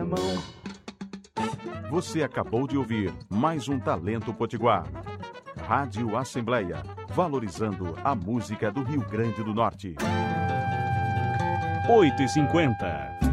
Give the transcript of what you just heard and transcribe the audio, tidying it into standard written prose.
mão. Você acabou de ouvir mais um Talento Potiguar. Rádio Assembleia, valorizando a música do Rio Grande do Norte. 8h50.